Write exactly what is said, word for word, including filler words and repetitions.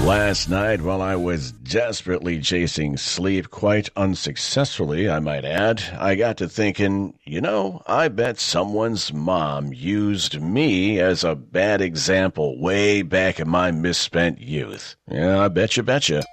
Last night, while I was desperately chasing sleep, quite unsuccessfully, I might add, I got to thinking, you know, I bet someone's mom used me as a bad example way back in my misspent youth. Yeah, I betcha, betcha.